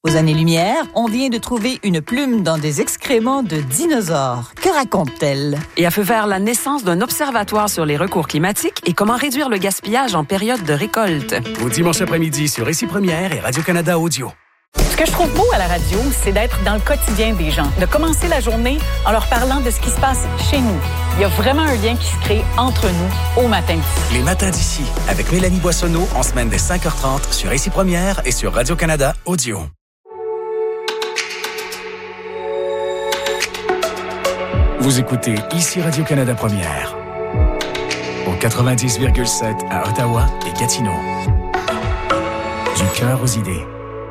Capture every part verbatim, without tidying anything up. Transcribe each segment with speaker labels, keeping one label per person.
Speaker 1: Aux années-lumière, on vient de trouver une plume dans des excréments de dinosaures. Que raconte-t-elle?
Speaker 2: Et à feu vert, la naissance d'un observatoire sur les recours climatiques et comment réduire le gaspillage en période de récolte.
Speaker 3: Au dimanche après-midi sur Ici Première et Radio-Canada Audio.
Speaker 4: Ce que je trouve beau à la radio, c'est d'être dans le quotidien des gens, de commencer la journée en leur parlant de ce qui se passe chez nous. Il y a vraiment un lien qui se crée entre nous au matin d'ici.
Speaker 3: Les matins d'ici, avec Mélanie Boissonneau, en semaine dès cinq heures trente sur Ici Première et sur Radio-Canada Audio. Vous écoutez Ici Radio-Canada Première, au quatre-vingt-dix virgule sept à Ottawa et Gatineau. Du cœur aux idées.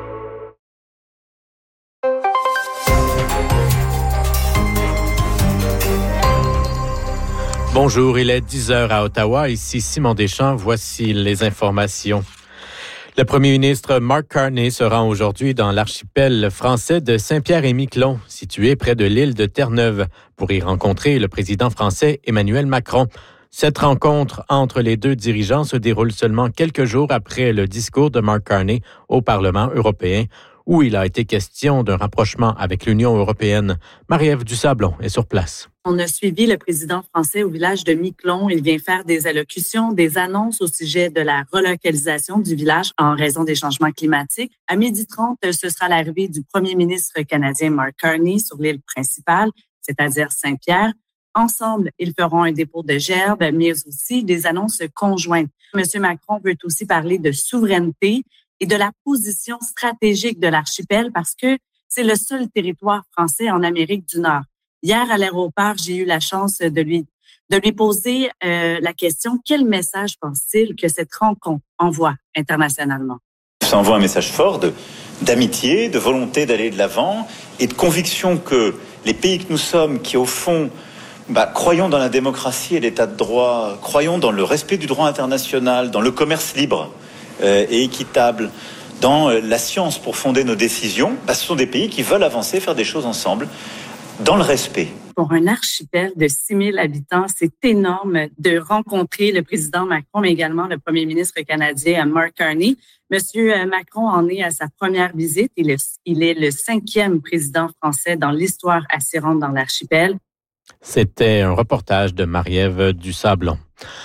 Speaker 5: Bonjour, il est dix heures à Ottawa. Ici Simon Deschamps. Voici les informations. Le premier ministre Mark Carney se rend aujourd'hui dans l'archipel français de Saint-Pierre-et-Miquelon, situé près de l'île de Terre-Neuve, pour y rencontrer le président français Emmanuel Macron. Cette rencontre entre les deux dirigeants se déroule seulement quelques jours après le discours de Mark Carney au Parlement européen, où il a été question d'un rapprochement avec l'Union européenne. Marie-Ève Dusablon est sur place.
Speaker 6: On a suivi le président français au village de Miquelon. Il vient faire des allocutions, des annonces au sujet de la relocalisation du village en raison des changements climatiques. À midi trente, ce sera l'arrivée du premier ministre canadien Mark Carney sur l'île principale, c'est-à-dire Saint-Pierre. Ensemble, ils feront un dépôt de gerbes, mais aussi des annonces conjointes. Monsieur Macron veut aussi parler de souveraineté et de la position stratégique de l'archipel parce que c'est le seul territoire français en Amérique du Nord. Hier, à l'aéroport, j'ai eu la chance de lui de lui poser euh, la question, quel message pense-t-il que cette rencontre envoie internationalement?
Speaker 7: Ça envoie un message fort de, d'amitié, de volonté d'aller de l'avant et de conviction que les pays que nous sommes, qui au fond bah, croyons dans la démocratie et l'état de droit, croyons dans le respect du droit international, dans le commerce libre euh, et équitable, dans euh, la science pour fonder nos décisions, bah, ce sont des pays qui veulent avancer, faire des choses ensemble, dans le respect.
Speaker 6: Pour un archipel de six mille habitants, c'est énorme de rencontrer le président Macron, mais également le premier ministre canadien Mark Carney. Monsieur Macron en est à sa première visite. Il est, il est le cinquième président français dans l'histoire à s'y rendre dans l'archipel.
Speaker 5: C'était un reportage de Marie-Ève Dusablon.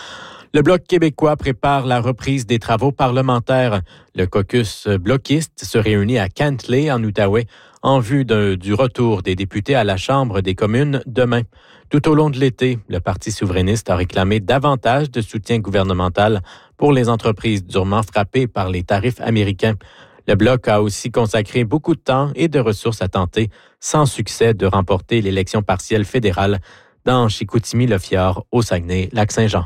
Speaker 5: Le Bloc québécois prépare la reprise des travaux parlementaires. Le caucus bloquiste se réunit à Cantley, en Outaouais, en vue de, du retour des députés à la Chambre des communes demain. Tout au long de l'été, le Parti souverainiste a réclamé davantage de soutien gouvernemental pour les entreprises durement frappées par les tarifs américains. Le Bloc a aussi consacré beaucoup de temps et de ressources à tenter, sans succès, de remporter l'élection partielle fédérale dans Chicoutimi-Le-Fjord, au Saguenay-Lac-Saint-Jean.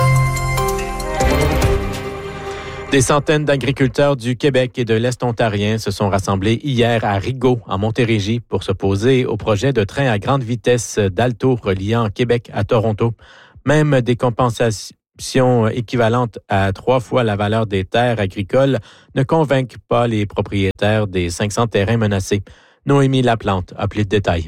Speaker 5: Des centaines d'agriculteurs du Québec et de l'Est ontarien se sont rassemblés hier à Rigaud, en Montérégie, pour s'opposer au projet de train à grande vitesse d'Alto reliant Québec à Toronto. Même des compensations équivalentes à trois fois la valeur des terres agricoles ne convainquent pas les propriétaires des cinq cents terrains menacés. Noémie Laplante a plus de détails.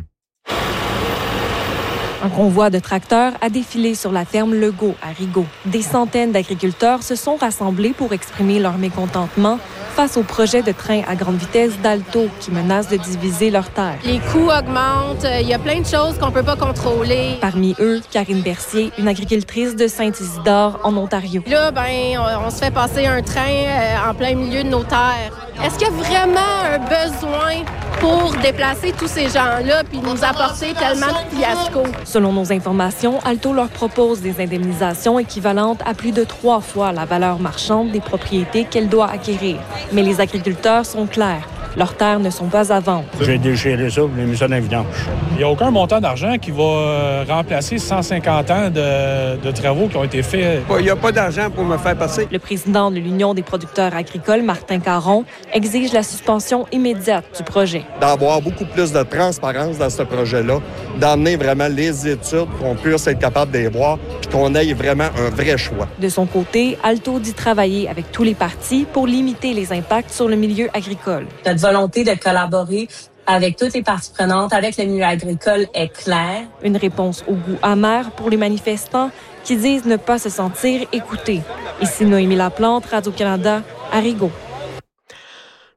Speaker 8: Un convoi de tracteurs a défilé sur la ferme Legault à Rigaud. Des centaines d'agriculteurs se sont rassemblés pour exprimer leur mécontentement face au projet de train à grande vitesse d'Alto qui menace de diviser leurs terres.
Speaker 9: Les coûts augmentent, il y a plein de choses qu'on ne peut pas contrôler.
Speaker 8: Parmi eux, Karine Bercier, une agricultrice de Saint-Isidore en Ontario.
Speaker 9: Là, ben, on, on se fait passer un train euh, en plein milieu de nos terres. Est-ce qu'il y a vraiment un besoin pour déplacer tous ces gens-là puis nous apporter tellement de fiasco?
Speaker 8: Selon nos informations, Alto leur propose des indemnisations équivalentes à plus de trois fois la valeur marchande des propriétés qu'elle doit acquérir. Mais les agriculteurs sont clairs. Leurs terres ne sont pas à vendre.
Speaker 10: J'ai déchiré ça, j'ai mis ça dans la vidange.
Speaker 11: Il n'y a aucun montant d'argent qui va remplacer cent cinquante ans de, de travaux qui ont été faits.
Speaker 10: Il n'y a pas d'argent pour me faire passer.
Speaker 8: Le président de l'Union des producteurs agricoles, Martin Caron, exige la suspension immédiate du projet.
Speaker 12: D'avoir beaucoup plus de transparence dans ce projet-là, d'emmener vraiment les études, qu'on puisse être capable de les voir, puis qu'on ait vraiment un vrai choix.
Speaker 8: De son côté, Alto dit travailler avec tous les partis pour limiter les impacts sur le milieu agricole.
Speaker 13: Notre volonté de collaborer avec toutes les parties prenantes, avec le milieu agricole, est claire.
Speaker 8: Une réponse au goût amer pour les manifestants qui disent ne pas se sentir écoutés. Ici Noémie Laplante, Radio-Canada, à Rigaud.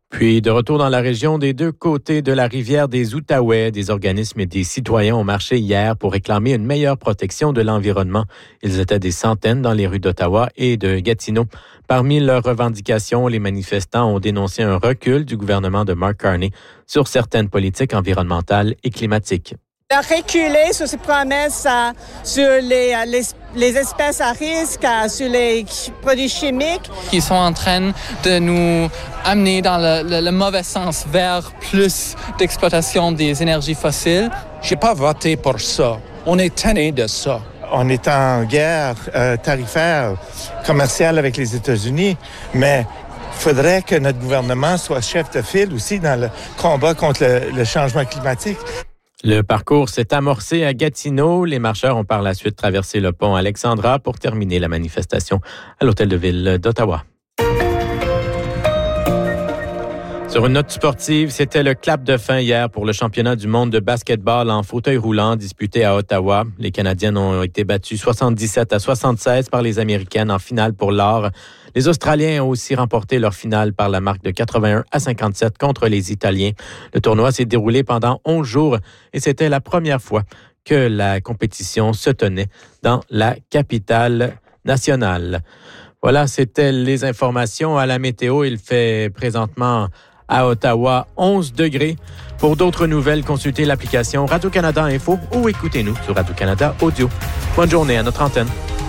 Speaker 5: Puis, de retour dans la région des deux côtés de la rivière des Outaouais, des organismes et des citoyens ont marché hier pour réclamer une meilleure protection de l'environnement. Ils étaient des centaines dans les rues d'Ottawa et de Gatineau. Parmi leurs revendications, les manifestants ont dénoncé un recul du gouvernement de Mark Carney sur certaines politiques environnementales et climatiques.
Speaker 14: De reculer sur ces promesses euh, sur les, les, les espèces à risque, euh, sur les produits chimiques.
Speaker 15: Qui sont en train de nous amener dans le, le, le mauvais sens vers plus d'exploitation des énergies fossiles.
Speaker 16: J'ai pas voté pour ça. On est tanné de ça.
Speaker 17: On est en guerre euh, tarifaire, commerciale avec les États-Unis, mais il faudrait que notre gouvernement soit chef de file aussi dans le combat contre le, le changement climatique.
Speaker 5: Le parcours s'est amorcé à Gatineau. Les marcheurs ont par la suite traversé le pont Alexandra pour terminer la manifestation à l'hôtel de ville d'Ottawa. Sur une note sportive, c'était le clap de fin hier pour le championnat du monde de basketball en fauteuil roulant disputé à Ottawa. Les Canadiennes ont été battues soixante-dix-sept à soixante-seize par les Américaines en finale pour l'or. Les Australiens ont aussi remporté leur finale par la marque de quatre-vingt-un à cinquante-sept contre les Italiens. Le tournoi s'est déroulé pendant onze jours et c'était la première fois que la compétition se tenait dans la capitale nationale. Voilà, c'était les informations à la météo. Il fait présentement à Ottawa onze degrés. Pour d'autres nouvelles, consultez l'application Radio-Canada Info ou écoutez-nous sur Radio-Canada Audio. Bonne journée à notre antenne.